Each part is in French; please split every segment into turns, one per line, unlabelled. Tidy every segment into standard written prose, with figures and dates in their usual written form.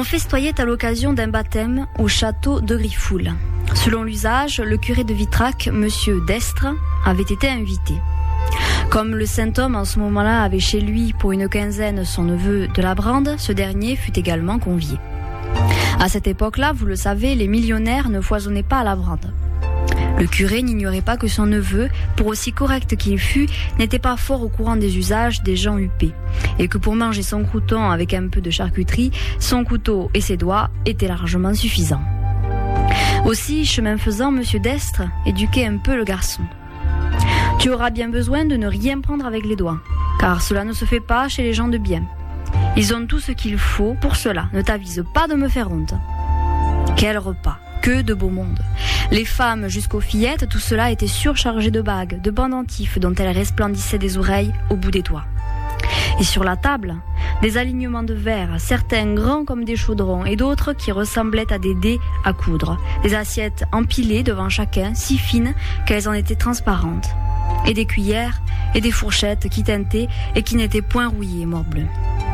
On festoyait à l'occasion d'un baptême au château de Griffoul. Selon l'usage, le curé de Vitrac, monsieur Destre, avait été invité. Comme le saint homme en ce moment-là avait chez lui pour une quinzaine son neveu de la Brande, ce dernier fut également convié. À cette époque-là, vous le savez, les millionnaires ne foisonnaient pas à la Brande. Le curé n'ignorait pas que son neveu, pour aussi correct qu'il fût, n'était pas fort au courant des usages des gens huppés, et que pour manger son crouton avec un peu de charcuterie, son couteau et ses doigts étaient largement suffisants. Aussi, chemin faisant, monsieur Destre éduquait un peu le garçon. Tu auras bien besoin de ne rien prendre avec les doigts, car cela ne se fait pas chez les gens de bien. Ils ont tout ce qu'il faut pour cela, ne t'avise pas de me faire honte. Quel repas, que de beau monde. Les femmes jusqu'aux fillettes, tout cela était surchargé de bagues, de pendentifs dont elles resplendissaient des oreilles au bout des doigts. Et sur la table, des alignements de verres, certains grands comme des chaudrons et d'autres qui ressemblaient à des dés à coudre, des assiettes empilées devant chacun, si fines qu'elles en étaient transparentes, et des cuillères et des fourchettes qui tintaient et qui n'étaient point rouillées, morbleu.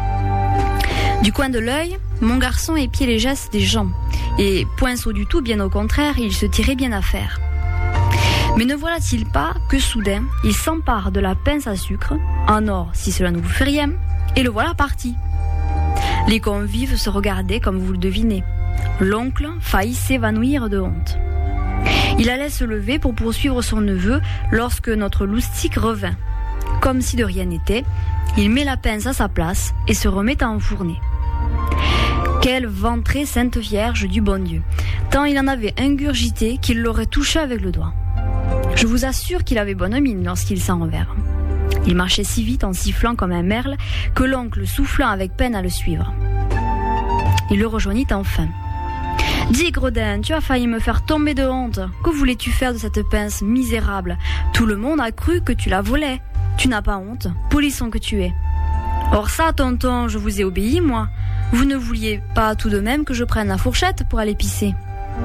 Du coin de l'œil, mon garçon épiait les gestes des gens, et point sot du tout, bien au contraire, il se tirait bien à faire. Mais ne voilà-t-il pas que soudain, il s'empare de la pince à sucre, en or si cela ne vous fait rien, et le voilà parti. Les convives se regardaient comme vous le devinez. L'oncle faillit s'évanouir de honte. Il allait se lever pour poursuivre son neveu lorsque notre loustique revint. Comme si de rien n'était, il met la pince à sa place et se remet à enfourner. Quelle ventrée Sainte Vierge du bon Dieu, tant il en avait ingurgité qu'il l'aurait touché avec le doigt. Je vous assure qu'il avait bonne mine lorsqu'il s'en revint. Il marchait si vite en sifflant comme un merle que l'oncle souffla avec peine à le suivre. Il le rejoignit enfin. « Dis, Gredin, tu as failli me faire tomber de honte. Que voulais-tu faire de cette pince misérable? Tout le monde a cru que tu la volais. Tu n'as pas honte, polisson que tu es. Or ça, tonton, je vous ai obéi, moi. Vous ne vouliez pas tout de même que je prenne la fourchette pour aller pisser. »